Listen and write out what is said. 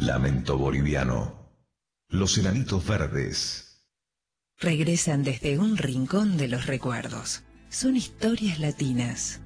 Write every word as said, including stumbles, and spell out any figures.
Lamento boliviano. Los enanitos verdes. Regresan desde un rincón de los recuerdos. Son historias latinas.